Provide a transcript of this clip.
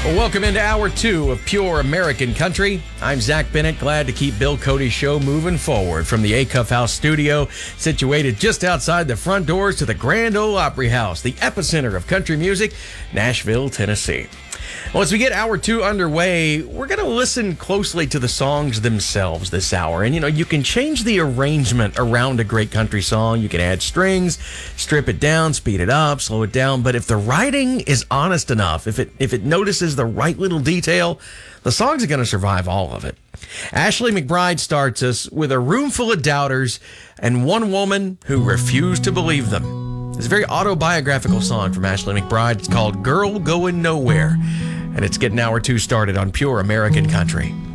Welcome into Hour 2 of Pure American Country. I'm Zach Bennett, glad to keep Bill Cody's show moving forward from the Acuff House studio, situated just outside the front doors to the Grand Ole Opry House, the epicenter of country music, Nashville, Tennessee. Well, as we get Hour 2 underway, we're going to listen closely to the songs themselves this hour. And, you can change the arrangement around a great country song. You can add strings, strip it down, speed it up, slow it down. But if the writing is honest enough, if it notices the right little detail, the songs are going to survive all of it. Ashley McBryde starts us with a room full of doubters and one woman who refused to believe them. It's a very autobiographical song from Ashley McBryde. It's called Girl Going Nowhere. And it's getting Hour 2 started on Pure American Country.